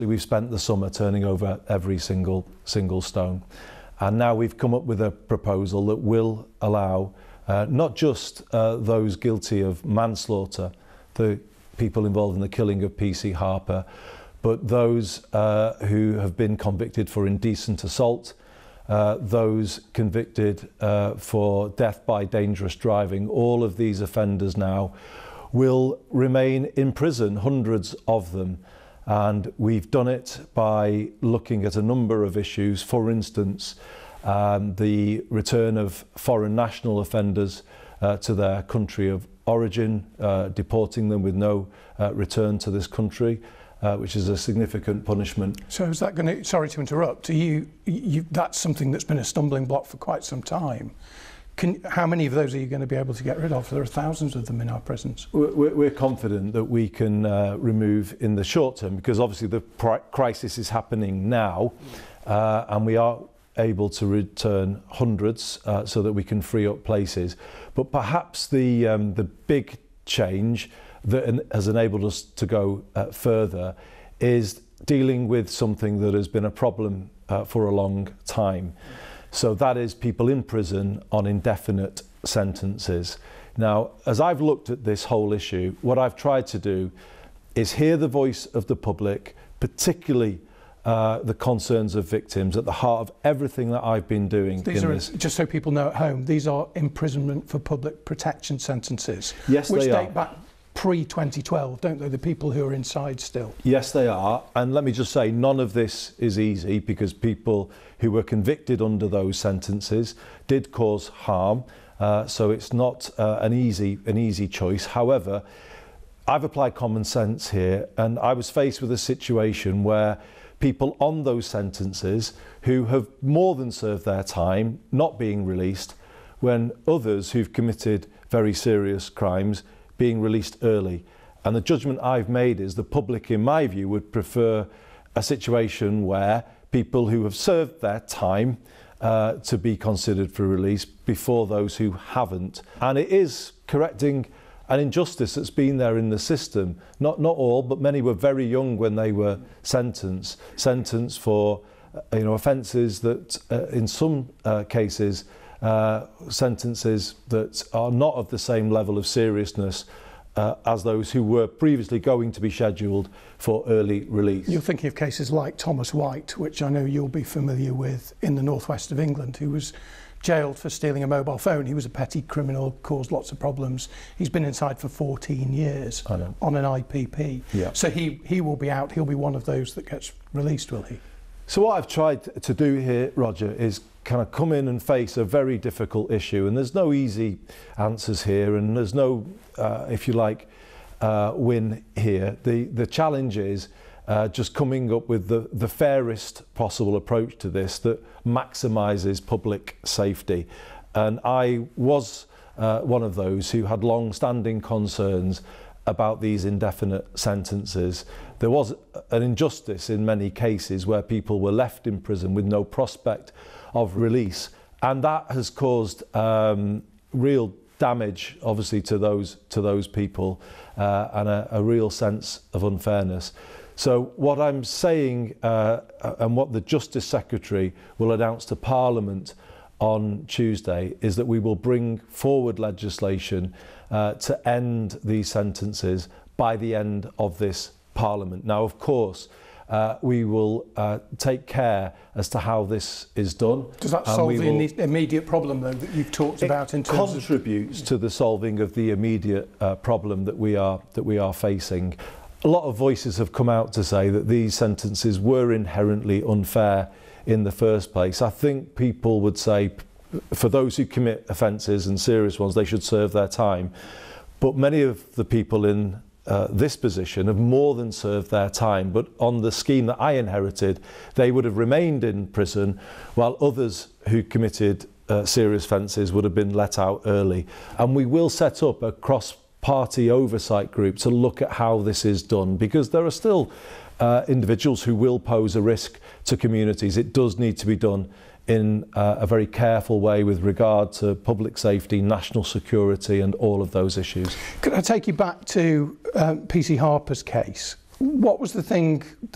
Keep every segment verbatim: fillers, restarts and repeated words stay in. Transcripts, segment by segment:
We've spent the summer turning over every single single stone, and now we've come up with a proposal that will allow uh, not just uh, those guilty of manslaughter, the people involved in the killing of P C Harper, but those uh, who have been convicted for indecent assault, uh, those convicted uh, for death by dangerous driving. All of these offenders now will remain in prison, hundreds of them. And we've done it by looking at a number of issues. For instance, um, the return of foreign national offenders uh, to their country of origin, uh, deporting them with no uh, return to this country, uh, which is a significant punishment. So is that going to, sorry to interrupt, are you, you, that's something that's been a stumbling block for quite some time. Can, how many of those are you going to be able to get rid of? There are thousands of them in our prisons. We're, we're confident that we can uh, remove in the short term, because obviously the pri- crisis is happening now, uh, and we are able to return hundreds uh, so that we can free up places. But perhaps the um, the big change that en- has enabled us to go uh, further is dealing with something that has been a problem uh, for a long time. So that is people in prison on indefinite sentences. Now, as I've looked at this whole issue, what I've tried to do is hear the voice of the public, particularly uh, the concerns of victims, at the heart of everything that I've been doing. These in are, this. just so people know at home, these are imprisonment for public protection sentences. Yes, which they date are. back pre twenty twelve, don't they? The people who are inside still. Yes, they are. And let me just say, none of this is easy, because people who were convicted under those sentences did cause harm. Uh, so it's not uh, an easy an easy choice. However, I've applied common sense here, and I was faced with a situation where people on those sentences who have more than served their time not being released, when others who've committed very serious crimes being released early. And the judgment I've made is the public, in my view, would prefer a situation where people who have served their time uh, to be considered for release before those who haven't. And it is correcting an injustice that's been there in the system. Not not all, but many were very young when they were sentenced, sentenced for uh, you know offences that uh, in some uh, cases Uh, sentences that are not of the same level of seriousness uh, as those who were previously going to be scheduled for early release. You're thinking of cases like Thomas White, which I know you'll be familiar with, in the northwest of England, who was jailed for stealing a mobile phone. He was a petty criminal, caused lots of problems. He's been inside for fourteen years on an I P P. Yeah. So he, he will be out, he'll be one of those that gets released, will he? So what I've tried to do here, Roger, is kind of come in and face a very difficult issue, and there's no easy answers here, and there's no, uh, if you like, uh, win here. The the challenge is uh, just coming up with the, the fairest possible approach to this that maximises public safety. And I was uh, one of those who had long-standing concerns about these indefinite sentences. There was an injustice in many cases where people were left in prison with no prospect of release, and that has caused um, real damage, obviously, to those to those people, uh, and a, a real sense of unfairness. So what I'm saying, uh, and what the Justice Secretary will announce to Parliament on Tuesday, is that we will bring forward legislation uh, to end these sentences by the end of this Parliament. Now, of course, uh, we will uh, take care as to how this is done. Does that solve the will, immediate problem, though, that you've talked about in terms of... It contributes to the solving of the immediate uh, problem that we are that we are facing. A lot of voices have come out to say that these sentences were inherently unfair in the first place. I think people would say, for those who commit offences and serious ones, they should serve their time. But many of the people in uh, this position have more than served their time. But on the scheme that I inherited, they would have remained in prison, while others who committed uh, serious offences would have been let out early. And we will set up a cross-party oversight group to look at how this is done, because there are still uh, individuals who will pose a risk to communities. It does need to be done in uh, a very careful way with regard to public safety, national security, and all of those issues. Could I take you back to um, P C Harper's case? What was the thing that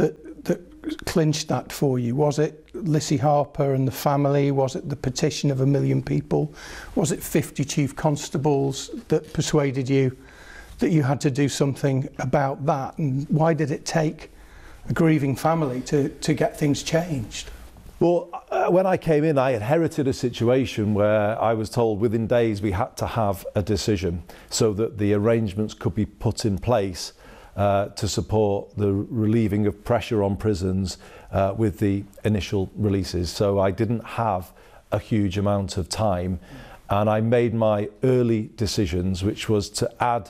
that clinched that for you? Was it Lissy Harper and the family? Was it the petition of a million people? Was it fifty chief constables that persuaded you that you had to do something about that? And why did it take a grieving family to, to get things changed? Well, uh, when I came in, I inherited a situation where I was told within days we had to have a decision so that the arrangements could be put in place uh, to support the relieving of pressure on prisons uh, with the initial releases. So I didn't have a huge amount of time, and I made my early decisions, which was to add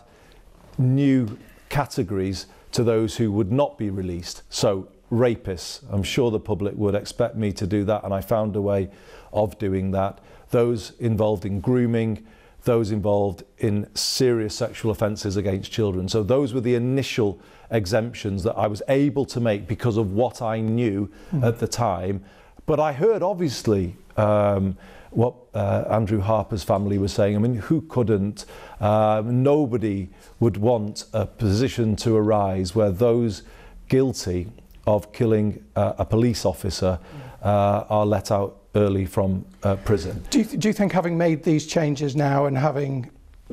new categories to those who would not be released. So rapists, I'm sure the public would expect me to do that, and I found a way of doing that. Those involved in grooming, those involved in serious sexual offences against children. So those were the initial exemptions that I was able to make because of what I knew mm. at the time. But I heard obviously um, what uh, Andrew Harper's family was saying. I mean, who couldn't? Uh, nobody would want a position to arise where those guilty of killing uh, a police officer uh, are let out early from uh, prison. Do you, th do you think having made these changes now and having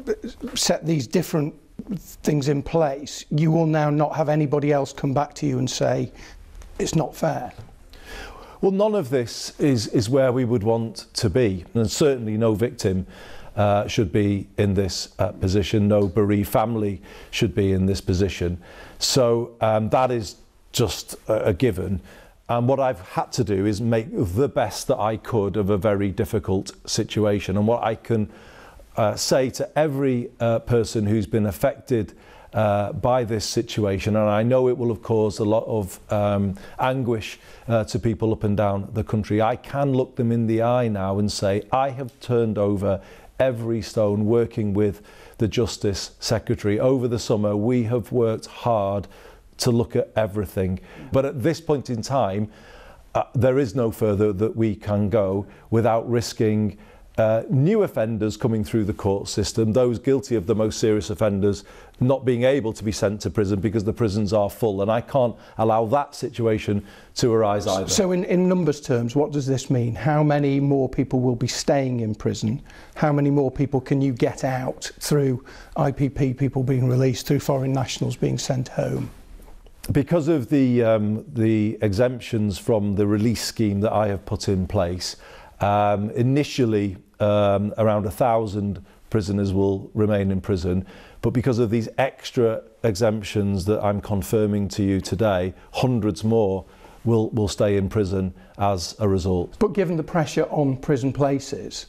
set these different things in place, you will now not have anybody else come back to you and say it's not fair? Well, none of this is, is where we would want to be, and certainly no victim uh, should be in this uh, position, no bereaved family should be in this position. So um, that is just a, a given. And what I've had to do is make the best that I could of a very difficult situation. And what I can uh, say to every uh, person who's been affected uh, by this situation, and I know it will have caused a lot of um, anguish uh, to people up and down the country, I can look them in the eye now and say, I have turned over every stone working with the Justice Secretary. Over the summer, we have worked hard to look at everything. But at this point in time, uh, there is no further that we can go without risking uh, new offenders coming through the court system, those guilty of the most serious offenders not being able to be sent to prison because the prisons are full. And I can't allow that situation to arise either. So in, in numbers terms, what does this mean? How many more people will be staying in prison? How many more people can you get out through I P P people being released, through foreign nationals being sent home? Because of the, um, the exemptions from the release scheme that I have put in place, um, initially um, around a thousand prisoners will remain in prison, but because of these extra exemptions that I'm confirming to you today, hundreds more will, will stay in prison as a result. But given the pressure on prison places,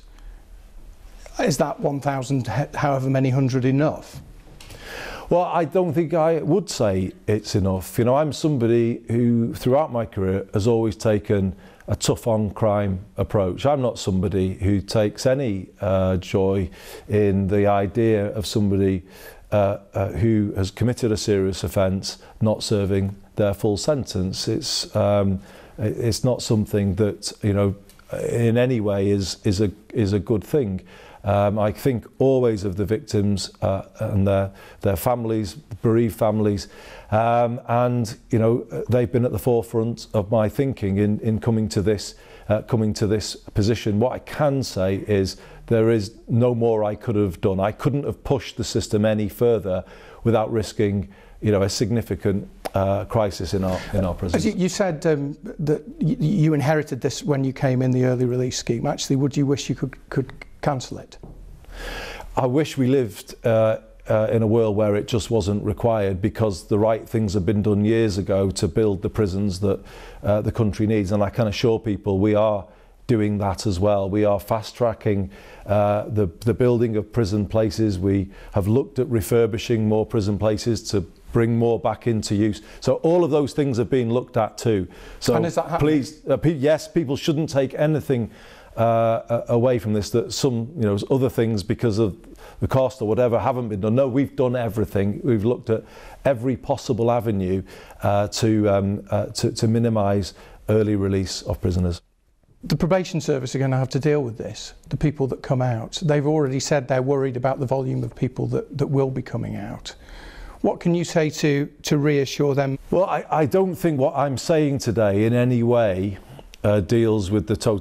is that one thousand, however many hundred, enough? Well, I don't think I would say it's enough. You know, I'm somebody who, throughout my career, has always taken a tough-on-crime approach. I'm not somebody who takes any uh, joy in the idea of somebody uh, uh, who has committed a serious offence not serving their full sentence. It's um, it's not something that, you know, in any way is is a is a good thing. Um, I think always of the victims uh, and their, their families, bereaved families, um, and you know, they've been at the forefront of my thinking in, in coming to this uh, coming to this position. What I can say is there is no more I could have done. I couldn't have pushed the system any further without risking, you know, a significant uh, crisis in our in our prisons. As you, you said um, that you, you inherited this when you came in the early release scheme. Actually, would you wish you could could cancel it? I wish we lived uh, uh, in a world where it just wasn't required, because the right things have been done years ago to build the prisons that uh, the country needs, and I can assure people we are doing that as well. We are fast-tracking uh, the, the building of prison places. We have looked at refurbishing more prison places to bring more back into use. So all of those things have been looked at too. So and is that please, uh, pe yes, people shouldn't take anything Uh, away from this, that some, you know, other things because of the cost or whatever haven't been done. No, we've done everything. We've looked at every possible avenue uh, to, um, uh, to to minimise early release of prisoners. The probation service are going to have to deal with this. The people that come out, they've already said they're worried about the volume of people that, that will be coming out. What can you say to, to reassure them? Well, I, I don't think what I'm saying today in any way uh, deals with the